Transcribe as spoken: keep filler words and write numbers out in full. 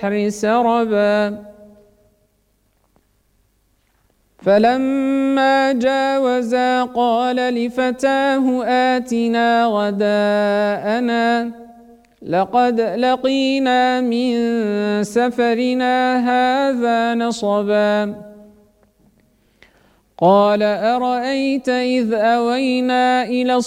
البحر سربا فلما جاوزا قال لفتاه آتنا غداءنا لقد لقينا من سفرنا هذا نصبا قال أرأيت إذ أوينا إلى